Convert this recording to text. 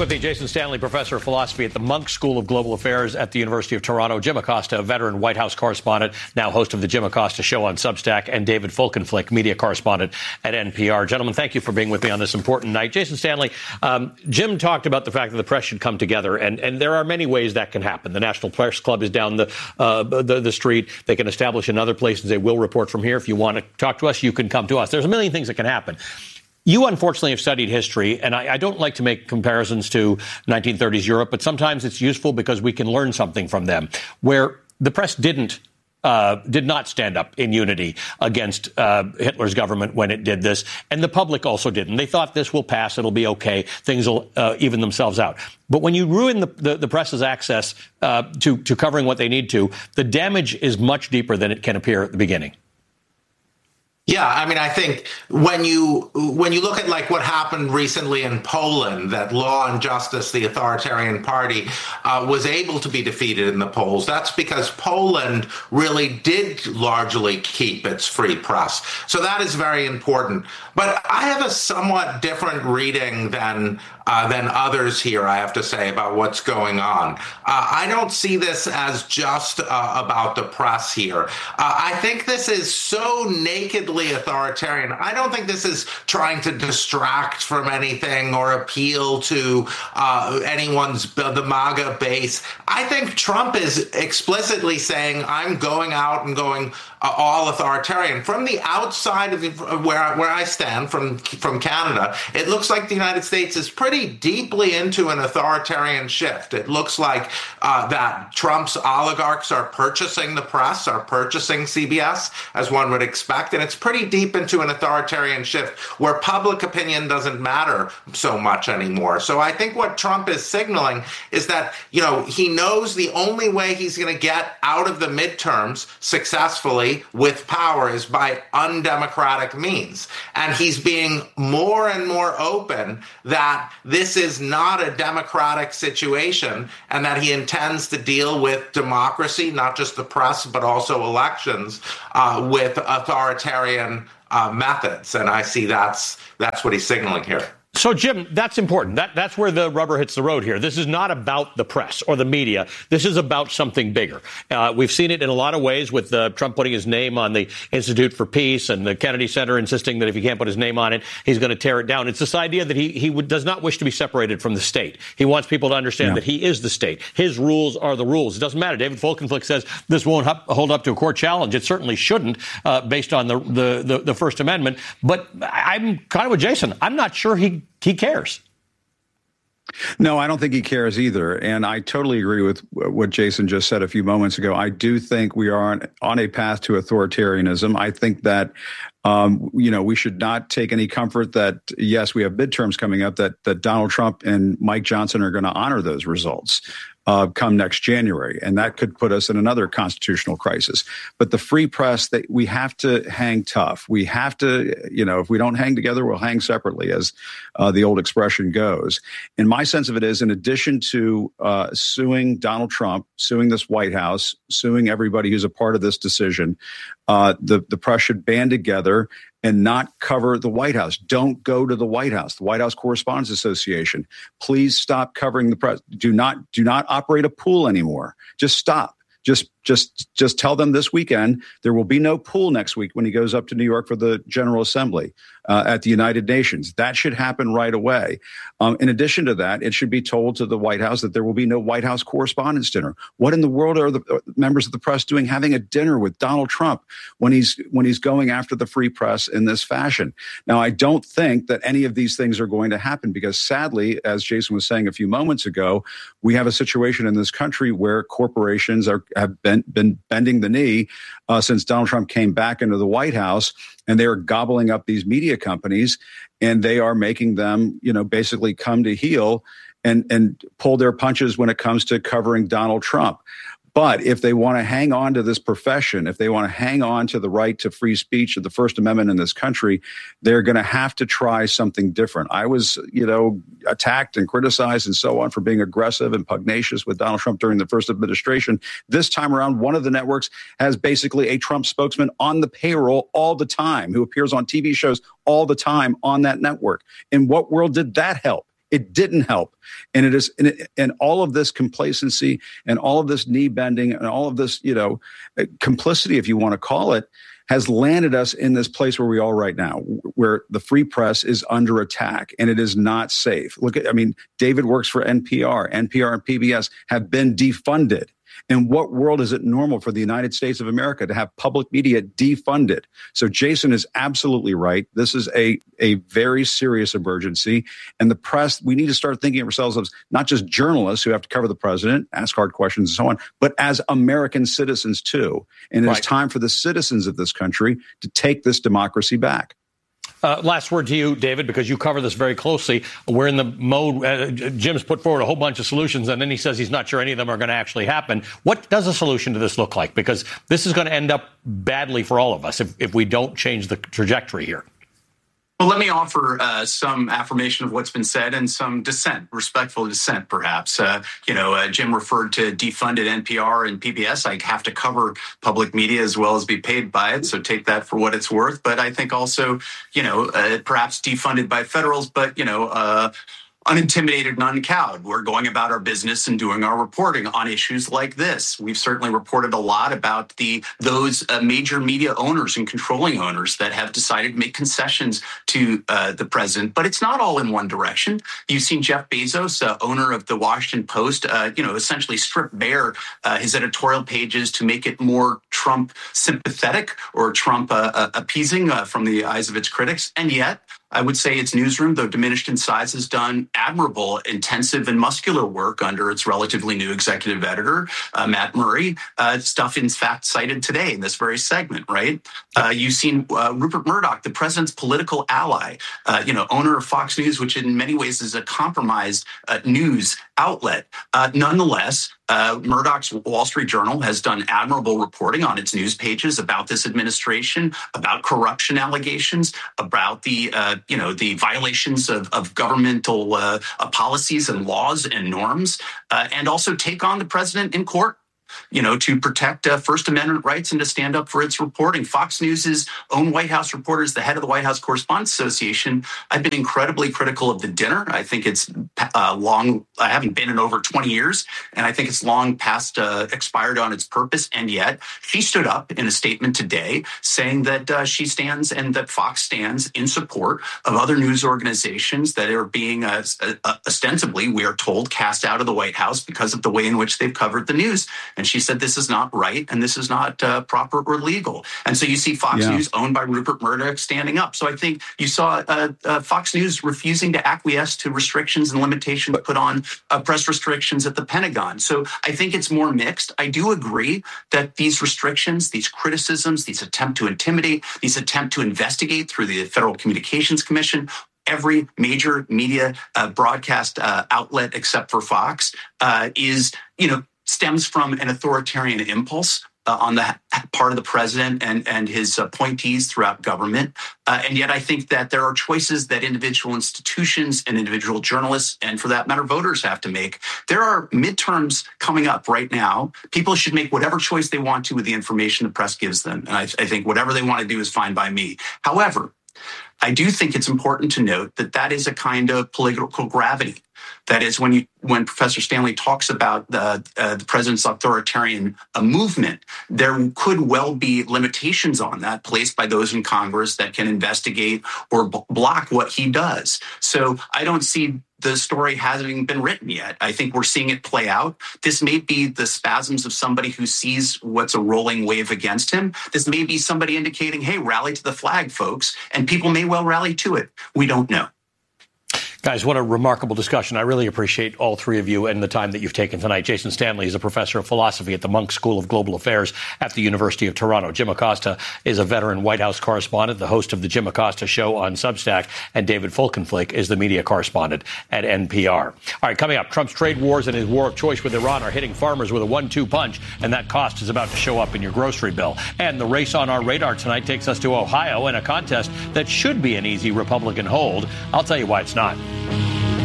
with me, Jason Stanley, professor of philosophy at the Munk School of Global Affairs at the University of Toronto. Jim Acosta, a veteran White House correspondent, now host of the Jim Acosta Show on Substack, and David Folkenflik, media correspondent at NPR. Gentlemen, thank you for being with me on this important night. Jason Stanley, Jim talked about the fact that the press should come together, and there are many ways that can happen. The National Press Club is down the street. They can establish in other places. They will report from here. If you want to talk to us, you can come to us. There's a million things that can happen. You, unfortunately, have studied history, and I don't like to make comparisons to 1930s Europe, but sometimes it's useful because we can learn something from them, where the press did not stand up in unity against Hitler's government when it did this, and the public also didn't. They thought this will pass, it'll be okay, things will even themselves out. But when you ruin the press's access to covering what they need to, the damage is much deeper than it can appear at the beginning. Yeah, I mean, I think when you look at like what happened recently in Poland, that Law and Justice, the authoritarian party, was able to be defeated in the polls, that's because Poland really did largely keep its free press. So that is very important. But I have a somewhat different reading than others here, I have to say, about what's going on. I don't see this as just about the press here. I think this is so nakedly authoritarian. I don't think this is trying to distract from anything or appeal to the MAGA base. I think Trump is explicitly saying, I'm going out and going all authoritarian. From the outside of where I stand, from Canada, it looks like the United States is pretty deeply into an authoritarian shift. It looks like that Trump's oligarchs are purchasing the press, are purchasing CBS, as one would expect, and it's pretty deep into an authoritarian shift where public opinion doesn't matter so much anymore. So I think what Trump is signaling is that, he knows the only way he's going to get out of the midterms successfully with power is by undemocratic means. And he's being more and more open that this is not a democratic situation and that he intends to deal with democracy, not just the press, but also elections, with authoritarian methods. And I see that's what he's signaling here. So, Jim, that's important. That's where the rubber hits the road here. This is not about the press or the media. This is about something bigger. We've seen it in a lot of ways with Trump putting his name on the Institute for Peace and the Kennedy Center insisting that if he can't put his name on it, he's going to tear it down. It's this idea that he does not wish to be separated from the state. He wants people to understand that he is the state. His rules are the rules. It doesn't matter. David Folkenflik says this won't hold up to a court challenge. It certainly shouldn't, based on the First Amendment. But I'm kind of with Jason. I'm not sure he cares. No, I don't think he cares either. And I totally agree with what Jason just said a few moments ago. I do think we are on a path to authoritarianism. I think that, we should not take any comfort that, yes, we have midterms coming up, that Donald Trump and Mike Johnson are going to honor those results come next January. And that could put us in another constitutional crisis. But the free press, that we have to hang tough. We have to, if we don't hang together, we'll hang separately, as the old expression goes. And my sense of it is, in addition to suing Donald Trump, suing this White House, suing everybody who's a part of this decision, the press should band together and not cover the White House. Don't go to the White House. The White House Correspondents Association, please stop covering the press. Do not operate a pool anymore. Just stop. Just tell them this weekend there will be no pool next week when he goes up to New York for the General Assembly at the United Nations. That should happen right away. In addition to that, it should be told to the White House that there will be no White House Correspondents' Dinner. What in the world are the members of the press doing having a dinner with Donald Trump when he's going after the free press in this fashion? Now, I don't think that any of these things are going to happen because, sadly, as Jason was saying a few moments ago, we have a situation in this country where corporations have been bending the knee since Donald Trump came back into the White House, and they are gobbling up these media companies, and they are making them, basically come to heel and pull their punches when it comes to covering Donald Trump. But if they want to hang on to this profession, if they want to hang on to the right to free speech of the First Amendment in this country, they're going to have to try something different. I was, attacked and criticized and so on for being aggressive and pugnacious with Donald Trump during the first administration. This time around, one of the networks has basically a Trump spokesman on the payroll all the time, who appears on TV shows all the time on that network. In what world did that help? It didn't help. And it is, and all of this complacency and all of this knee bending and all of this, complicity, if you want to call it, has landed us in this place where we are right now, where the free press is under attack and it is not safe. David works for NPR. NPR and PBS have been defunded. In what world is it normal for the United States of America to have public media defunded? So Jason is absolutely right. This is a very serious emergency. And the press, we need to start thinking of ourselves as not just journalists who have to cover the president, ask hard questions and so on, but as American citizens too. And it's time for the citizens of this country to take this democracy back. Last word to you, David, because you cover this very closely. We're in the mode, Jim's put forward a whole bunch of solutions, and then he says he's not sure any of them are going to actually happen. What does a solution to this look like? Because this is going to end up badly for all of us if we don't change the trajectory here. Well, let me offer some affirmation of what's been said and some dissent, respectful dissent, perhaps. Jim referred to defunded NPR and PBS. I have to cover public media as well as be paid by it, so take that for what it's worth. But I think also, perhaps defunded by federals, but, unintimidated and uncowed. We're going about our business and doing our reporting on issues like this. We've certainly reported a lot about those major media owners and controlling owners that have decided to make concessions to the president. But it's not all in one direction. You've seen Jeff Bezos, owner of the Washington Post, essentially strip bare his editorial pages to make it more Trump sympathetic or Trump appeasing from the eyes of its critics. And yet, I would say its newsroom, though diminished in size, has done admirable, intensive and muscular work under its relatively new executive editor, Matt Murray. Stuff, in fact, cited today in this very segment, right? You've seen Rupert Murdoch, the president's political ally, owner of Fox News, which in many ways is a compromised news outlet. Nonetheless, Murdoch's Wall Street Journal has done admirable reporting on its news pages about this administration, about corruption allegations, about the violations of governmental policies and laws and norms, and also take on the president in court, to protect First Amendment rights and to stand up for its reporting. Fox News's own White House reporters, the head of the White House Correspondents Association, I've been incredibly critical of the dinner. I think it's long. I haven't been in over 20 years, and I think it's long past expired on its purpose. And yet she stood up in a statement today saying that she stands and that Fox stands in support of other news organizations that are being ostensibly, we are told, cast out of the White House because of the way in which they've covered the news. And she said this is not right and this is not proper or legal. And so you see Fox News owned by Rupert Murdoch standing up. So I think you saw Fox News refusing to acquiesce to restrictions and limitations put on press restrictions at the Pentagon. So I think it's more mixed. I do agree that these restrictions, these criticisms, these attempt to intimidate, these attempt to investigate through the Federal Communications Commission, every major media broadcast outlet except for Fox stems from an authoritarian impulse on the part of the president and his appointees throughout government. And yet I think that there are choices that individual institutions and individual journalists, and for that matter, voters have to make. There are midterms coming up right now. People should make whatever choice they want to with the information the press gives them. And I think whatever they want to do is fine by me. However, I do think it's important to note that that is a kind of political gravity. That is, when Professor Stanley talks about the president's authoritarian movement, there could well be limitations on that placed by those in Congress that can investigate or block what he does. So I don't see the story having been written yet. I think we're seeing it play out. This may be the spasms of somebody who sees what's a rolling wave against him. This may be somebody indicating, hey, rally to the flag, folks, and people may well rally to it. We don't know. Guys, what a remarkable discussion. I really appreciate all three of you and the time that you've taken tonight. Jason Stanley is a professor of philosophy at the Munk School of Global Affairs at the University of Toronto. Jim Acosta is a veteran White House correspondent, the host of the Jim Acosta Show on Substack, and David Folkenflik is the media correspondent at NPR. All right, coming up, Trump's trade wars and his war of choice with Iran are hitting farmers with a 1-2 punch, and that cost is about to show up in your grocery bill. And the race on our radar tonight takes us to Ohio in a contest that should be an easy Republican hold. I'll tell you why it's not.